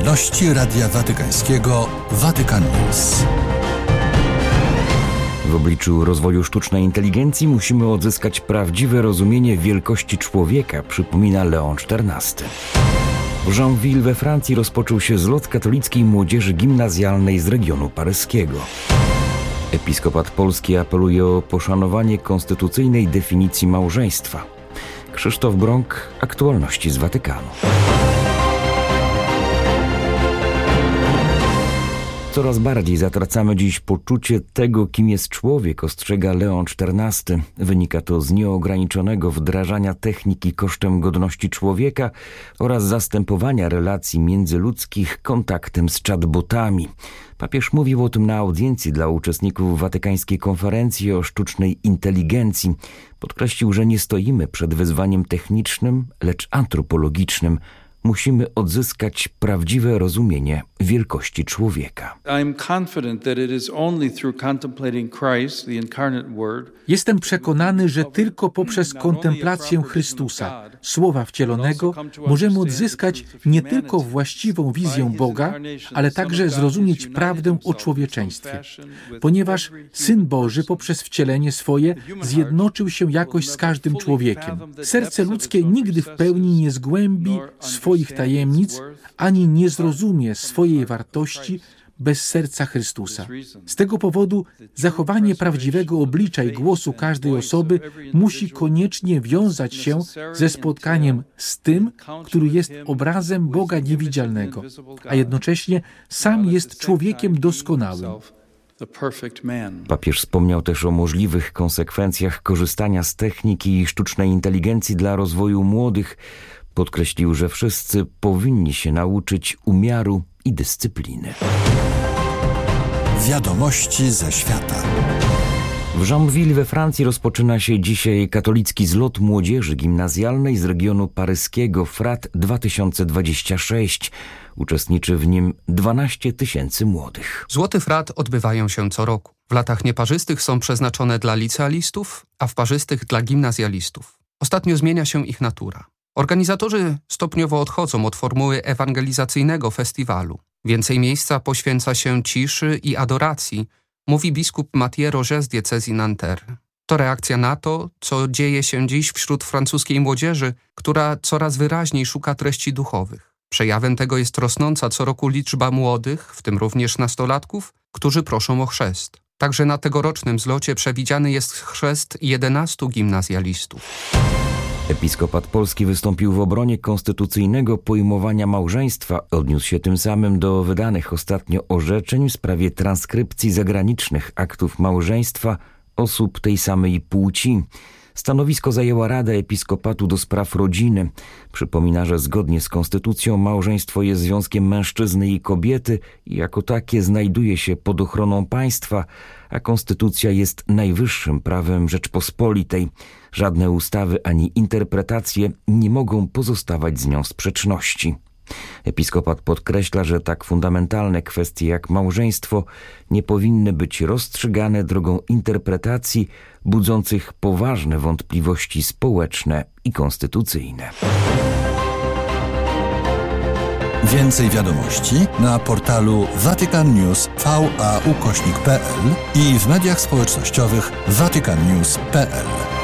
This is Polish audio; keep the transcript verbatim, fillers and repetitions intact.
Aktualności Radia Watykańskiego Vatican News. W obliczu rozwoju sztucznej inteligencji musimy odzyskać prawdziwe rozumienie wielkości człowieka, przypomina Leon czternasty. W Joinville we Francji rozpoczął się zlot katolickiej młodzieży gimnazjalnej z regionu paryskiego. Episkopat Polski apeluje o poszanowanie konstytucyjnej definicji małżeństwa. Krzysztof Brąk, aktualności z Watykanu. Coraz bardziej zatracamy dziś poczucie tego, kim jest człowiek, ostrzega Leon czternasty. Wynika to z nieograniczonego wdrażania techniki kosztem godności człowieka oraz zastępowania relacji międzyludzkich kontaktem z chatbotami. Papież mówił o tym na audiencji dla uczestników watykańskiej konferencji o sztucznej inteligencji. Podkreślił, że nie stoimy przed wyzwaniem technicznym, lecz antropologicznym. Musimy odzyskać prawdziwe rozumienie wielkości człowieka. Jestem przekonany, że tylko poprzez kontemplację Chrystusa, Słowa Wcielonego, możemy odzyskać nie tylko właściwą wizję Boga, ale także zrozumieć prawdę o człowieczeństwie. Ponieważ Syn Boży poprzez wcielenie swoje zjednoczył się jakoś z każdym człowiekiem. Serce ludzkie nigdy w pełni nie zgłębi swoich tajemnic, ani nie zrozumie swojej wartości bez serca Chrystusa. Z tego powodu zachowanie prawdziwego oblicza i głosu każdej osoby musi koniecznie wiązać się ze spotkaniem z tym, który jest obrazem Boga niewidzialnego, a jednocześnie sam jest człowiekiem doskonałym. Papież wspomniał też o możliwych konsekwencjach korzystania z techniki i sztucznej inteligencji dla rozwoju młodych. Podkreślił, że wszyscy powinni się nauczyć umiaru i dyscypliny. Wiadomości ze świata. W Joinville we Francji rozpoczyna się dzisiaj katolicki zlot młodzieży gimnazjalnej z regionu paryskiego F R A T dwa tysiące dwadzieścia sześć. Uczestniczy w nim dwanaście tysięcy młodych. Złoty F R A T odbywają się co roku. W latach nieparzystych są przeznaczone dla licealistów, a w parzystych dla gimnazjalistów. Ostatnio zmienia się ich natura. Organizatorzy stopniowo odchodzą od formuły ewangelizacyjnego festiwalu. Więcej miejsca poświęca się ciszy i adoracji, mówi biskup Mathieu Roger z diecezji Nanterre. To reakcja na to, co dzieje się dziś wśród francuskiej młodzieży, która coraz wyraźniej szuka treści duchowych. Przejawem tego jest rosnąca co roku liczba młodych, w tym również nastolatków, którzy proszą o chrzest. Także na tegorocznym zlocie przewidziany jest chrzest jedenastu gimnazjalistów. Episkopat Polski wystąpił w obronie konstytucyjnego pojmowania małżeństwa. Odniósł się tym samym do wydanych ostatnio orzeczeń w sprawie transkrypcji zagranicznych aktów małżeństwa osób tej samej płci. Stanowisko zajęła Rada Episkopatu do spraw rodziny. Przypomina, że zgodnie z konstytucją małżeństwo jest związkiem mężczyzny i kobiety i jako takie znajduje się pod ochroną państwa, a konstytucja jest najwyższym prawem Rzeczpospolitej. Żadne ustawy ani interpretacje nie mogą pozostawać z nią sprzeczności. Episkopat podkreśla, że tak fundamentalne kwestie jak małżeństwo nie powinny być rozstrzygane drogą interpretacji budzących poważne wątpliwości społeczne i konstytucyjne. Więcej wiadomości na portalu Vatican News V A ukośnik P L i w mediach społecznościowych vatican news kropka p l.